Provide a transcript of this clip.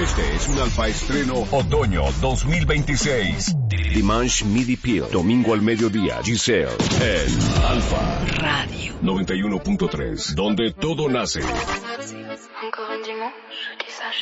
Este es un Alfa Estreno Otoño 2026. Dimanche Midi Peel, domingo al mediodía, Giselle, en Alfa Radio 91.3, donde todo nace. Encore un dimanche qui s'achève.